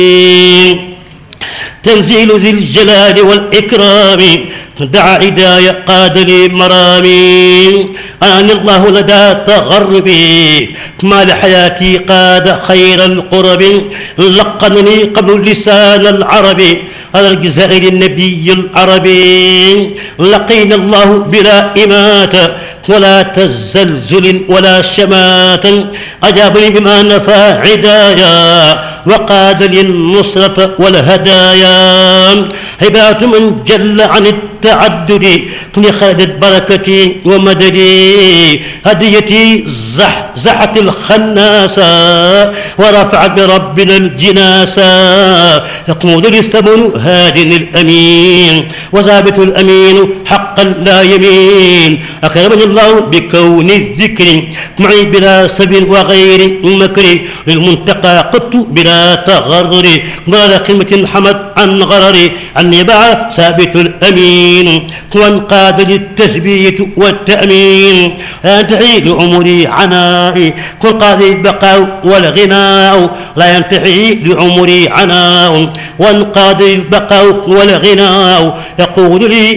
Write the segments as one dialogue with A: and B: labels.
A: تنزيل ذي الجلال والإكرام دعا عدايا قاد لي مرامي أنا الله لدى تغربي ما لحياتي قاد خير القرب لقنني قبل لسان العربي على الجزائر النبي العربي لقينا الله بلا إماتة ولا تزلزل ولا شمات أجابني بما نفى عدايا وقاد للنصرة والهدايا هبات من جل عن التعدد لخالد بركتي ومددي هديتي زحت الخناسة ورفع بربنا الجناسة يقود الثمن هاد الأمين وثابت الأمين حقا لا يمين أكرمني الله بكون الذكر معي بلا سب وغير مكر للمنتقى قدت بلا تغرر ضال قمة حمد عن غرر عني باع ثابت الأمين وانقاد للتثبيت والتأمين لا ينتهي لعمري عنائي كن قاضي البقاء والغناء لا ينتهي لعمري عناء وانقاد البقاء والغناء يقول لي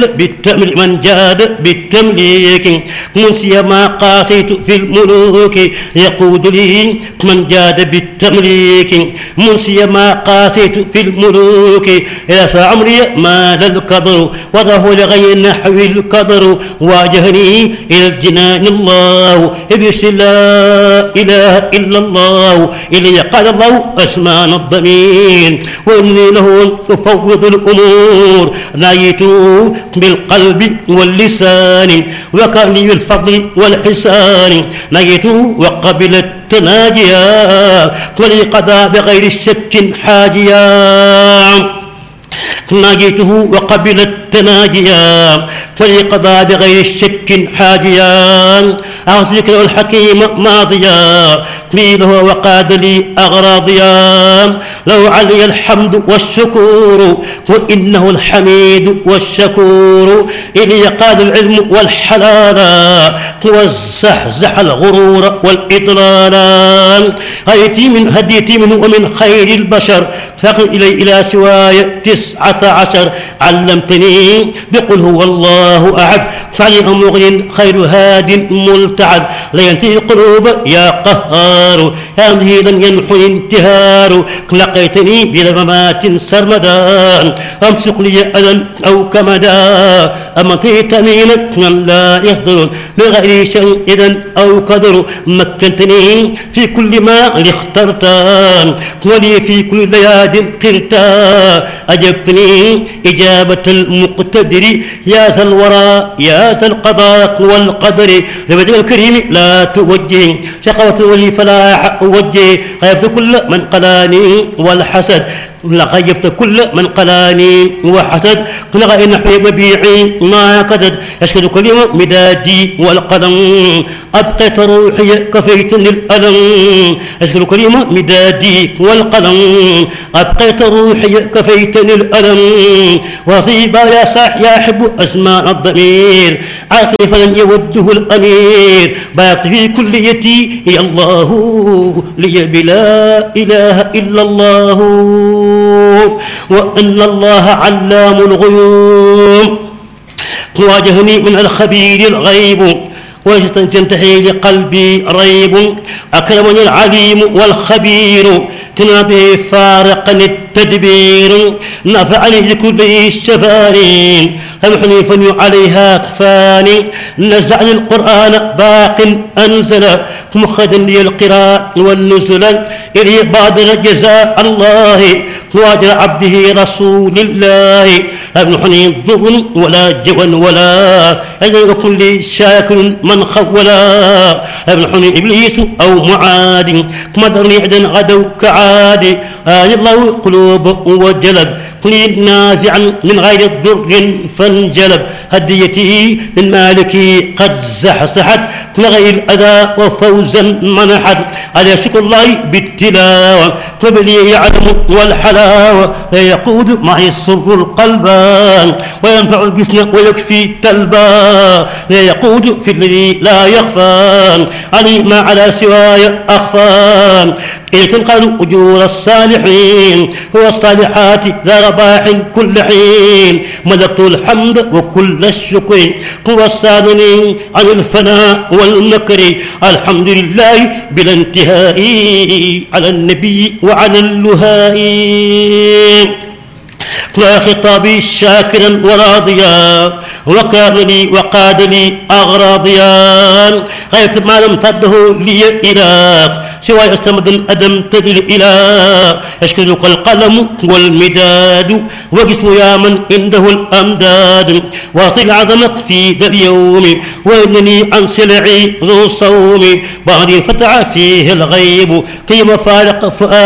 A: من جاد بالتمليك منسي ما قاسيت في الملوك يقول لي من جاد بالتمليك منسي ما قاسيت في الملوك إلى عمري مال القدر وضعه لغير نحو القدر واجهني إلى الجنان الله إبس لا إله إلا الله إلي قال الله أسمان الضمير وإني له أفوض الأمور نايت بالقلب واللسان وكان لي بالفضل والحسان نايت وقبل التناجيا ولي قضى بغير الشك حاجيا ناجيته وقبل التناجيا فليقضى بغير الشك حاجيا أعزك له الحكيم ماضيا قيله وقاد لي أغراضيا لو علي الحمد والشكور وإنه الحميد والشكور إلي قاد العلم والحلال وزحزح الغرور والإضلال هديتي منه ومن خير البشر فقل إلى سواي 19 علمتني بقل هو الله أحد فعلي مغن خير هاد ملتعد لا ينتهي القلوب يا قهار يا مهيلا ينحني انتهار لقيتني بلا ممات سرمدا أمسك لي أذى أو كمدا أمطيت مينك من لا يقدر بغير شيء إذا أو قدر مكنتني في كل ما اخترت ولي في كل لياد قلت أجبتني إجابة المقتدر يا ذا الورى يا ذا القضاء والقدر لوجه الكريم لا توجه شقوة ولي فلاح وجه غيبت كل من قلاني والحسد لغيبت كل من قلاني وحسد لغى نحوي مبيعي ما كدد يشكد كل مدادي والقلم أبقيت روحي كفيتني الألم يشكد كل مدادي والقلم أبقيت روحي كفيتني الألم وطيبا يا يحب أسماء الضمير عاقل فلن يوده الأمير باقي في كليتي يا الله لي بلا إله إلا الله وأن الله علام الغيوب واجهني من الخبير الغيب وتنتهي لقلبي ريب أكرمني العليم والخبير تنابه فارقني التدبير نفعني لكل الشفاني أمحني فني عليها كفاني نزعني القرآن باق أنزل مخدا لي القراء والنزل إلي بادر جزاء الله واجر عبده رسول الله أمحني ضغن ولا جوى ولا أجل كل شاكر من خولا أمحني إبليس أو معاد مدرني عدا غدوا كعاد الله قلوب وجلب قليل نافعا من غير ضر فانجلب هديتي من مالكي قد زحزحت من غير الأذى وفوزا منحت على شكر الله بالتلاوة قبلي يعلم والحلاوة لا يقود معي السر القلبان وينفع الجسم ويكفي التلبا لا يقود في الذي لا يخفى علي ما على سواي أخفى إذ تنقل أجور الصالحين هو الصالحات ذا رباح كل حين ملكت الحمد وكل الشكر هو الصادنين عن الفناء والمكر الحمد لله بلا انتهاء على النبي وعلى اللهاء وخطابي شاكرا وراضيا وكان لي وقاد لي أغراضيا غاية ما لم تده لي إله سوى استمد أدم تدل إله يشكرك القلم والمداد وجسم يا من عنده الأمداد واصل عظمك في ذا اليوم وإنني عن سلعي ذو الصوم بعد فتح فيه الغيب كيما فارق فؤاد